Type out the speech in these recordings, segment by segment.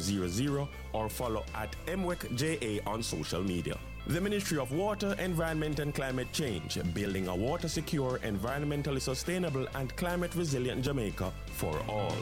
888-878-0000 or follow at MWECJA on social media. The Ministry of Water, Environment and Climate Change, building a water secure, environmentally sustainable and climate resilient Jamaica for all.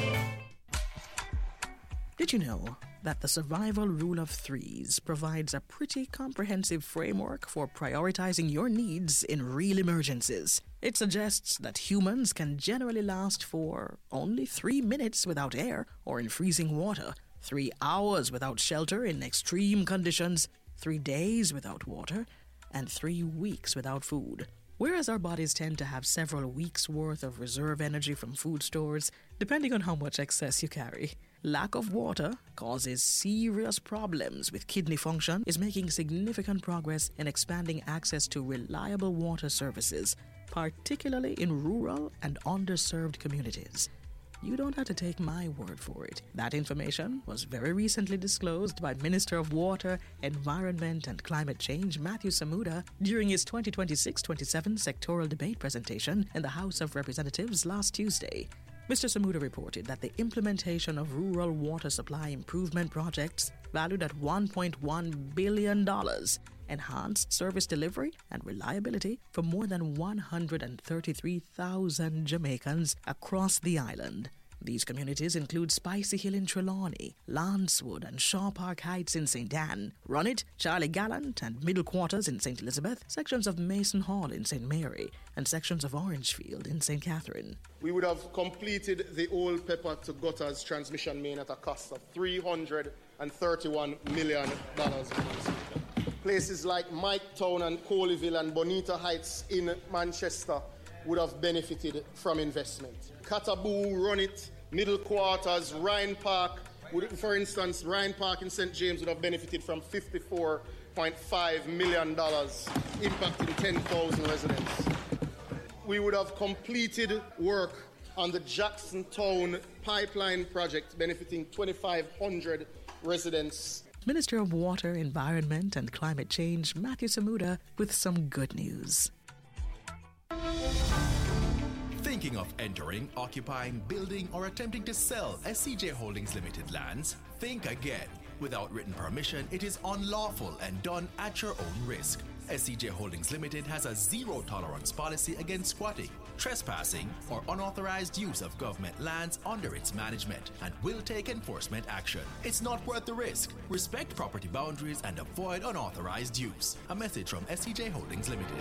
Did you know that the Survival Rule of Threes provides a pretty comprehensive framework for prioritizing your needs in real emergencies? It suggests that humans can generally last for only 3 minutes without air or in freezing water, 3 hours without shelter in extreme conditions, 3 days without water, and 3 weeks without food. Whereas our bodies tend to have several weeks' worth of reserve energy from food stores, depending on how much excess you carry. Lack of water causes serious problems with kidney function, is making significant progress in expanding access to reliable water services, particularly in rural and underserved communities. You don't have to take my word for it. That information was very recently disclosed by Minister of Water, Environment and Climate Change Matthew Samuda during his 2026-27 sectoral debate presentation in the House of Representatives last Tuesday. Mr. Samuda reported that the implementation of rural water supply improvement projects valued at $1.1 billion enhanced service delivery and reliability for more than 133,000 Jamaicans across the island. These communities include Spicy Hill in Trelawney, Lancewood and Shaw Park Heights in St. Anne, Runit, Charlie Gallant and Middle Quarters in St. Elizabeth, sections of Mason Hall in St. Mary, and sections of Orangefield in St. Catherine. We would have completed the Old Pepper to Gutters transmission main at a cost of $331 million. Places like Miketown and Coleyville and Bonita Heights in Manchester would have benefited from investment. Cataboo, Runit, Middle Quarters, Rhine Park, for instance, Rhine Park in St. James would have benefited from $54.5 million, impacting 10,000 residents. We would have completed work on the Jacksontown Pipeline project, benefiting 2,500 residents. Minister of Water, Environment and Climate Change Matthew Samuda with some good news. Thinking of entering, occupying, building, or attempting to sell SCJ Holdings Limited lands? Think again. Without written permission, it is unlawful and done at your own risk. SCJ Holdings Limited has a zero-tolerance policy against squatting, trespassing, or unauthorized use of government lands under its management and will take enforcement action. It's not worth the risk. Respect property boundaries and avoid unauthorized use. A message from SCJ Holdings Limited.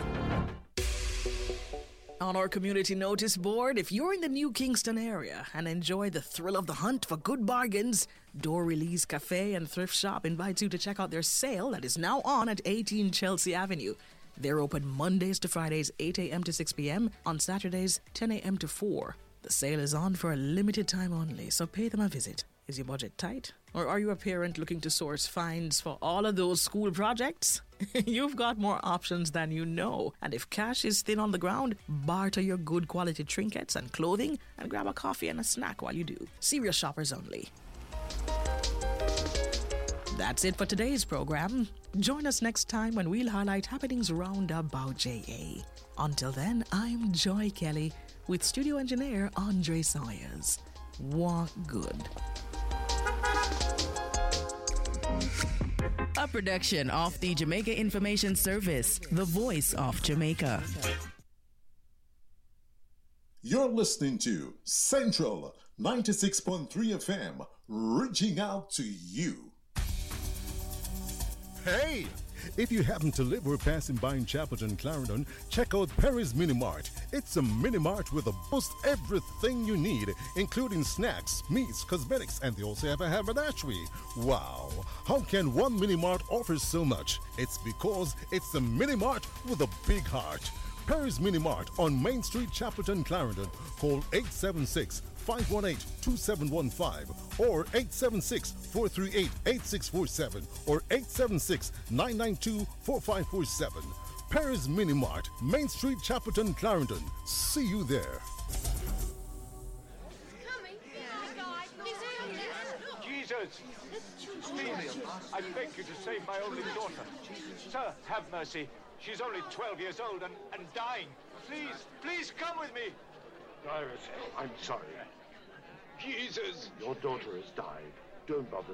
On our community notice board, if you're in the New Kingston area and enjoy the thrill of the hunt for good bargains, Door Release Cafe and Thrift Shop invites you to check out their sale that is now on at 18 Chelsea Avenue. They're open Mondays to Fridays 8 a.m. to 6 p.m, on Saturdays 10 a.m. to 4. The sale is on for a limited time only, so pay them a visit. Is your budget tight? Or are you a parent looking to source finds for all of those school projects? You've got more options than you know. And if cash is thin on the ground, barter your good quality trinkets and clothing and grab a coffee and a snack while you do. Serious shoppers only. That's it for today's program. Join us next time when we'll highlight happenings round about JA. Until then, I'm Joy Kelly with studio engineer Andre Sawyers. Walk good. A production of the Jamaica Information Service, the voice of Jamaica. You're listening to Central 96.3 FM, reaching out to you. Hey! If you happen to live or passing by in Chapelton, Clarendon, check out Perry's Mini Mart. It's a mini mart with a boost everything you need, including snacks, meats, cosmetics, and they also have a haberdashery. Wow! How can one mini mart offer so much? It's because it's a mini mart with a big heart. Perry's Mini Mart on Main Street, Chapelton, Clarendon. Call 876-518-2715 or 876-438-8647 or 876-992-4547. Perry's Mini Mart, Main Street, Chapelton, Clarendon. See you there. Jesus! Please, I beg you to save my only daughter. Sir, have mercy. She's only 12 years old and dying. Please come with me. Iris, I'm sorry. Jesus! Your daughter has died. Don't bother